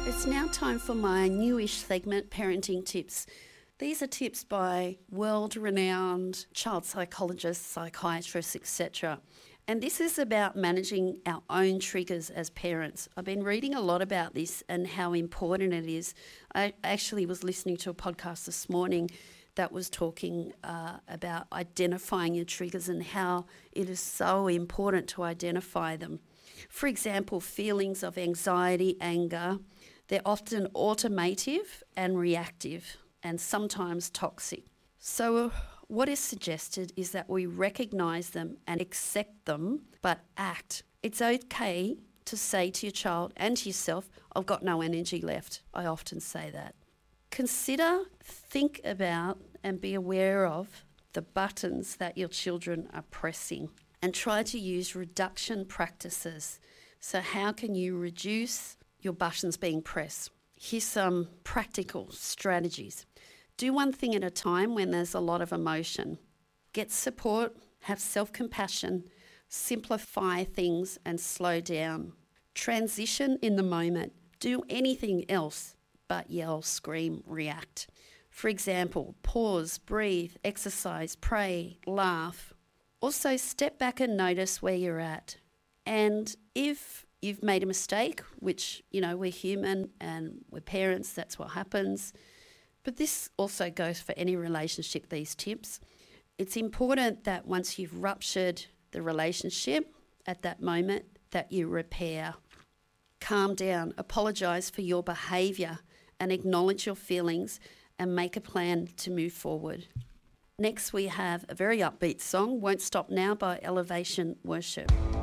It's now time for my newish segment, Parenting Tips. These are tips by world-renowned child psychologists, psychiatrists, etc. And this is about managing our own triggers as parents. I've been reading a lot about this and how important it is. I actually was listening to a podcast this morning that was talking about identifying your triggers and how it is so important to identify them. For example, feelings of anxiety, anger, they're often automative and reactive and sometimes toxic. So what is suggested is that we recognise them and accept them, but act. It's okay to say to your child and to yourself, I've got no energy left. I often say that. Consider, think about and be aware of the buttons that your children are pressing and try to use reduction practices. So how can you reduce your buttons being pressed? Here's some practical strategies. Do one thing at a time when there's a lot of emotion. Get support, have self-compassion, simplify things and slow down. Transition in the moment. Do anything else but yell, scream, react. For example, pause, breathe, exercise, pray, laugh. Also, step back and notice where you're at. And if you've made a mistake, which, we're human and we're parents, that's what happens. But this also goes for any relationship, these tips. It's important that once you've ruptured the relationship at that moment, that you repair. Calm down, apologise for your behaviour and acknowledge your feelings and make a plan to move forward. Next, we have a very upbeat song, Won't Stop Now by Elevation Worship.